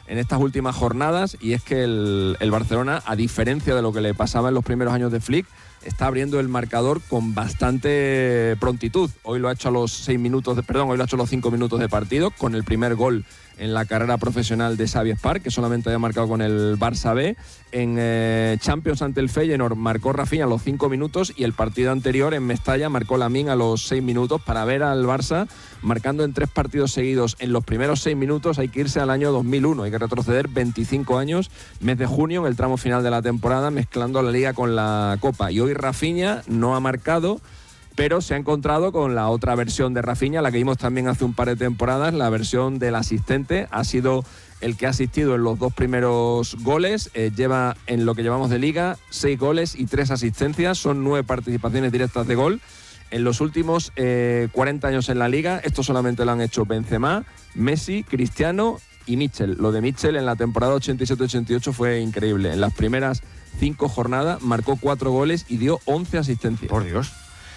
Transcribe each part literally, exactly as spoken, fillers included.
en estas últimas jornadas, y es que el, el Barcelona, a diferencia de lo que le pasaba en los primeros años de Flick, está abriendo el marcador con bastante prontitud. Hoy lo ha hecho a los seis minutos de, perdón, hoy lo ha hecho a los cinco minutos de partido, con el primer gol en la carrera profesional de Xavi Espar, que solamente había marcado con el Barça B. En eh, Champions ante el Feyenoord marcó Rafinha a los cinco minutos, y el partido anterior en Mestalla marcó Lamine a los seis minutos. Para ver al Barça marcando en tres partidos seguidos en los primeros seis minutos hay que irse al año dos mil uno, hay que retroceder veinticinco años, mes de junio, en el tramo final de la temporada, mezclando la Liga con la Copa. Y hoy Rafinha no ha marcado, pero se ha encontrado con la otra versión de Rafinha, la que vimos también hace un par de temporadas, la versión del asistente. Ha sido el que ha asistido en los dos primeros goles, eh, lleva en lo que llevamos de Liga seis goles y tres asistencias, son nueve participaciones directas de gol. En los últimos eh, cuarenta años en la Liga, esto solamente lo han hecho Benzema, Messi, Cristiano y Mitchell. Lo de Mitchell en la temporada ochenta y siete ochenta y ocho fue increíble. En las primeras cinco jornadas marcó cuatro goles y dio once asistencias. Por Dios.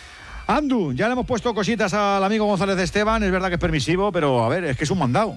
Andu, ya le hemos puesto cositas al amigo González Esteban, es verdad que es permisivo, pero a ver, es que es un mandado.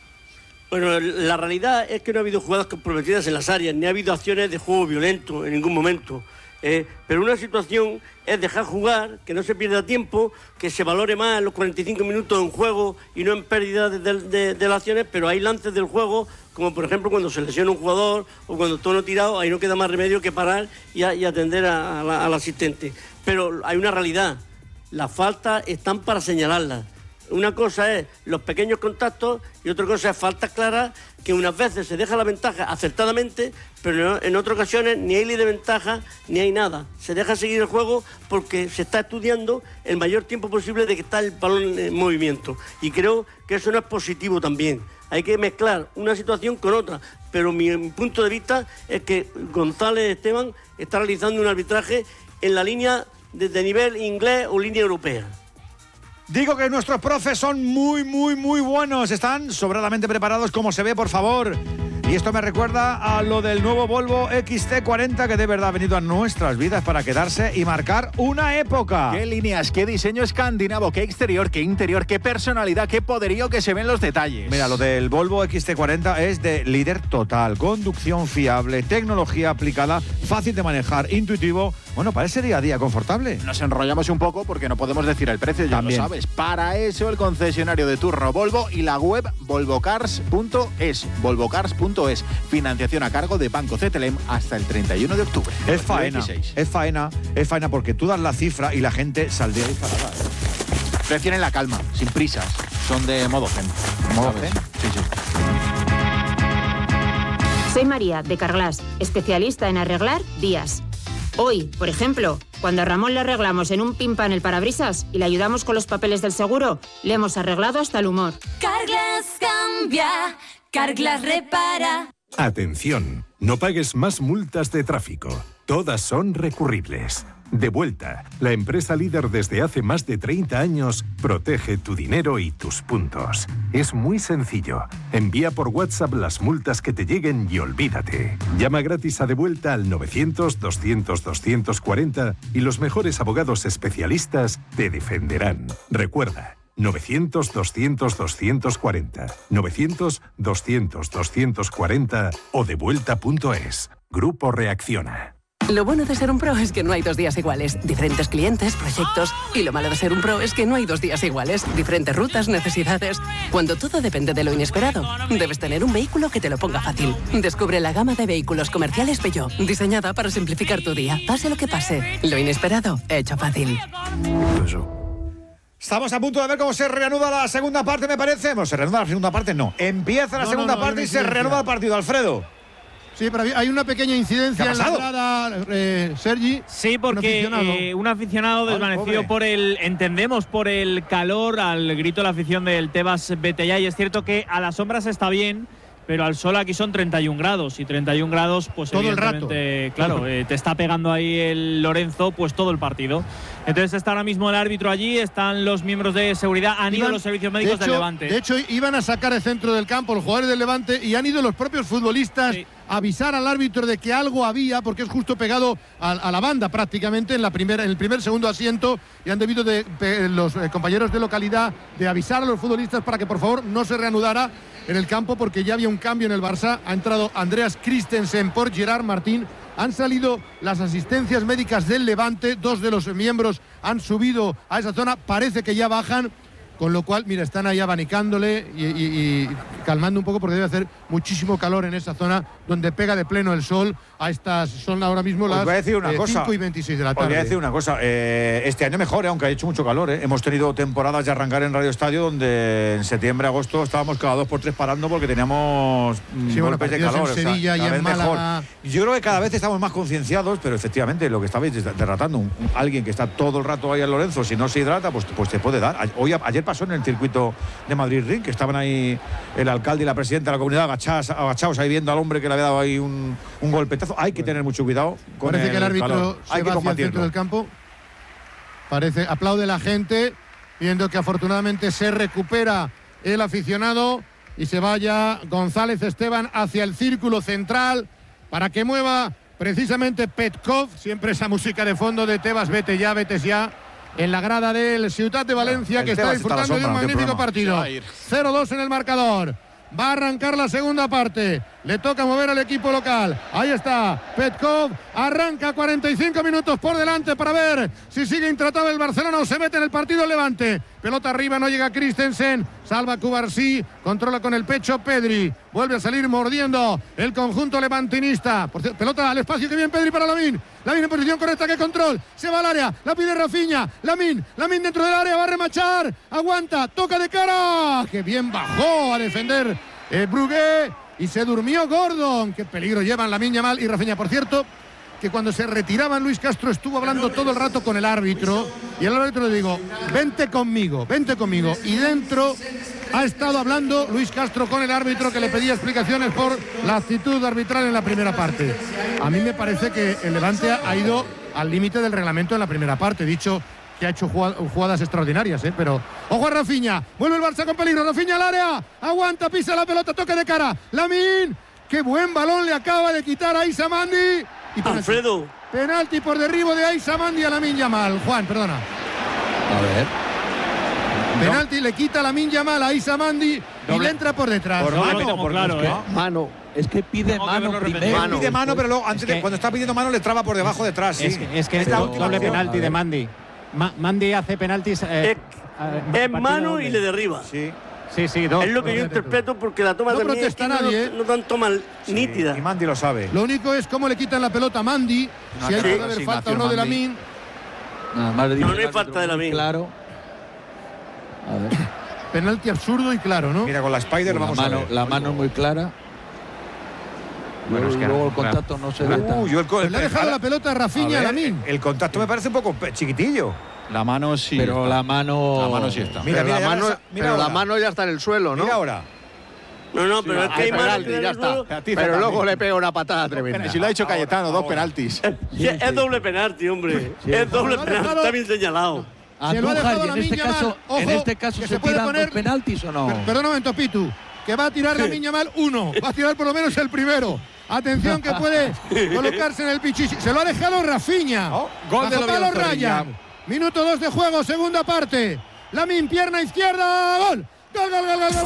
Bueno, la realidad es que no ha habido jugadas comprometidas en las áreas, ni ha habido acciones de juego violento en ningún momento. Eh, pero una situación es dejar jugar, que no se pierda tiempo, que se valore más los cuarenta y cinco minutos en juego y no en pérdida de, de, de, de las acciones, pero hay lances del juego, como por ejemplo cuando se lesiona un jugador o cuando todo no tirado, ahí no queda más remedio que parar y, a, y atender a, a la, al asistente. Pero hay una realidad. Las faltas están para señalarlas. Una cosa es los pequeños contactos y otra cosa es faltas claras, que unas veces se deja la ventaja acertadamente, pero en otras ocasiones ni hay ley de ventaja ni hay nada. Se deja seguir el juego porque se está estudiando el mayor tiempo posible de que está el balón en movimiento. Y creo que eso no es positivo también. Hay que mezclar una situación con otra. Pero mi, mi punto de vista es que González Esteban está realizando un arbitraje en la línea desde nivel inglés o línea europea. Digo que nuestros profes son muy, muy, muy buenos. Están sobradamente preparados, como se ve, por favor. Y esto me recuerda a lo del nuevo Volvo X C cuarenta, que de verdad ha venido a nuestras vidas para quedarse y marcar una época. Qué líneas, qué diseño escandinavo, qué exterior, qué interior, qué personalidad, qué poderío que se ven los detalles. Mira, lo del Volvo X C cuarenta es de líder total, conducción fiable, tecnología aplicada, fácil de manejar, intuitivo. Bueno, parece día a día confortable. Nos enrollamos un poco porque no podemos decir el precio, ya También. lo sabes. Para eso el concesionario de turno Volvo y la web volvocars punto es. volvocars punto es. Financiación a cargo de Banco C T L M hasta el treinta y uno de octubre. Es faena, es faena, es faena porque tú das la cifra y la gente saldría disparada. Prefieren la calma, sin prisas. Son de modo zen. ¿Modo ¿Sabes? zen? Sí, sí. Soy María, de Carglass, especialista en arreglar días. Hoy, por ejemplo, cuando a Ramón le arreglamos en un pin pan el parabrisas y le ayudamos con los papeles del seguro, le hemos arreglado hasta el humor. Carglass cambia, Carglass repara. Atención, no pagues más multas de tráfico. Todas son recurribles. Devuelta, la empresa líder desde hace más de treinta años, protege tu dinero y tus puntos. Es muy sencillo. Envía por WhatsApp las multas que te lleguen y olvídate. Llama gratis a Devuelta al novecientos, doscientos, doscientos cuarenta y los mejores abogados especialistas te defenderán. Recuerda, novecientos, doscientos, doscientos cuarenta, novecientos, doscientos, doscientos cuarenta o devuelta punto es. Grupo Reacciona. Lo bueno de ser un pro es que no hay dos días iguales. Diferentes clientes, proyectos. Y lo malo de ser un pro es que no hay dos días iguales. Diferentes rutas, necesidades. Cuando todo depende de lo inesperado, debes tener un vehículo que te lo ponga fácil. Descubre la gama de vehículos comerciales Peugeot, diseñada para simplificar tu día. Pase lo que pase, lo inesperado, hecho fácil. Estamos a punto de ver cómo se reanuda la segunda parte, me parece. Bueno, se reanuda la segunda parte, no. Empieza la no, segunda no, no, parte y se incidencia. reanuda el partido, Alfredo. Sí, pero hay una pequeña incidencia ¿Qué ha en la pasado? grada, eh, Sergi. Sí, porque un aficionado, eh, un aficionado desvanecido por el, entendemos, por el calor, al grito de la afición del Tebas Betellá. Y es cierto que a las sombras está bien, pero al sol aquí son treinta y un grados. Y treinta y un grados, pues todo el rato. Claro, eh, te está pegando ahí el Lorenzo, pues todo el partido. Entonces está ahora mismo el árbitro allí, están los miembros de seguridad, han ido Iban, los servicios médicos de hecho, del Levante. De hecho, iban a sacar el centro del campo los jugadores del Levante y han ido los propios futbolistas Sí. avisar al árbitro de que algo había, porque es justo pegado a, a la banda prácticamente en, la primera, en el primer segundo asiento, y han debido de, de, los eh, compañeros de localidad de avisar a los futbolistas para que por favor no se reanudara en el campo, porque ya había un cambio en el Barça. Ha entrado Andreas Christensen por Gerard Martín. Han salido las asistencias médicas del Levante, dos de los miembros han subido a esa zona, parece que ya bajan, con lo cual, mira, están ahí abanicándole y, y, y calmando un poco, porque debe hacer muchísimo calor en esa zona donde pega de pleno el sol. A estas son ahora mismo las eh, cinco y veintiséis de la tarde. Os voy a decir una cosa, eh, este año mejor, eh, aunque ha hecho mucho calor. Eh. Hemos tenido temporadas de arrancar en Radio Estadio donde en septiembre, agosto estábamos cada dos por tres parando porque teníamos sí, golpes bueno, de calor. En Sevilla, o sea, y en Málaga. Yo creo que cada vez estamos más concienciados, pero efectivamente lo que estabais derratando, un, un, alguien que está todo el rato ahí en Lorenzo, si no se hidrata, pues, pues te puede dar. Hoy, ayer pasó en el circuito de Madrid Ring, que estaban ahí el alcalde y la presidenta de la comunidad agachados, agachados ahí viendo al hombre que le había dado ahí un, un golpetazo. Hay que tener mucho cuidado con Parece el que el árbitro calor. se va hacia el centro del campo. Parece, aplaude la gente, viendo que afortunadamente se recupera el aficionado y se vaya González Esteban hacia el círculo central para que mueva precisamente Petkov, siempre esa música de fondo de Tebas, vete ya, vete ya, en la grada del Ciutat de Valencia, que está disfrutando de un magnífico partido. cero dos en el marcador. Va a arrancar la segunda parte. Le toca mover al equipo local. Ahí está Petkov. Arranca cuarenta y cinco minutos por delante para ver si sigue intratable el Barcelona o se mete en el partido el Levante. Pelota arriba, no llega Christensen. Salva Cubarsí. Controla con el pecho Pedri. Vuelve a salir mordiendo el conjunto levantinista. Por cierto, pelota al espacio, que bien Pedri para Lamine. Lamine en posición correcta, que control. Se va al área. La pide Rafinha. Lamine. Lamine dentro del área. Va a remachar. Aguanta. Toca de cara. Que bien bajó a defender eh, Brugué. Y se durmió Gordon. Qué peligro llevan Lamine Yamal y Rafinha. Por cierto, que cuando se retiraban, Luis Castro estuvo hablando todo el rato con el árbitro. Y el árbitro le digo, vente conmigo, vente conmigo. Y dentro ha estado hablando Luis Castro con el árbitro, que le pedía explicaciones por la actitud arbitral en la primera parte. A mí me parece que el Levante ha ido al límite del reglamento en la primera parte. Dicho que ha hecho jugadas extraordinarias, ¿eh? Pero ojo a Rafinha, vuelve el Barça con peligro, Rafinha al área, aguanta, pisa la pelota, toque de cara, Lamine, qué buen balón le acaba de quitar a Aissa Mandi. Y penalti. Alfredo. Penalti por derribo de Aissa Mandi a Lamine Yamal. Juan, perdona. A ver. Penalti, no. Le quita Lamine Yamal a Aissa Mandi y le entra por detrás. Por mano, no, por claro, ¿eh? Mano. Es que pide Tengo mano que primero. Mano. Pide mano, pero luego, antes es que, de, cuando está pidiendo mano, le traba por debajo detrás. Sí. Es que es, que es la doble última penalti de Mandi. Ma, Mandi hace penaltis. Eh, es es mano donde. Y le derriba. Sí. Sí, sí, dos. Es lo que yo interpreto, porque la toma no también protesta es nadie, no, no tan toma sí, nítida. Y Mandi lo sabe. Lo único es cómo le quitan la pelota a Mandi. No, si hay sí, que haber falta o no de Lamine. Nada más no, no hay falta de Lamine. Claro. A ver. Penalti absurdo y claro, ¿no? Mira, con la Spider la vamos mano, a ver. La mano es muy clara. Bueno, es que luego el contacto no se ve. Uh, yo el, pues le ha dejado la pelota a Rafinha a Lamine. El contacto me parece un poco chiquitillo. La mano sí. Pero está. la mano. La mano sí está. Mira, mira, la, mano, mira pero la mano ya está en el suelo, ¿no? Mira ahora. No, no, pero sí, es que hay mano que ya está. Pero luego le pega una patada tremenda. Si lo ha hecho Cayetano, dos penaltis. Es, sí, es doble penalti, hombre. Sí, es doble penalti, está bien señalado. Andújar, y en este caso, Ojo, en este caso se, se tiran poner, dos penaltis o no. Per, perdón un momento, Pitu, que va a tirar Lamine Yamal uno. Va a tirar por lo menos el primero. Atención, que puede colocarse en el pichichi. Se lo ha dejado Rafinha. Oh, gol de los Ryan. Minuto dos de juego, segunda parte. Lamine, pierna izquierda, gol. Gol, gol, gol, gol, gol.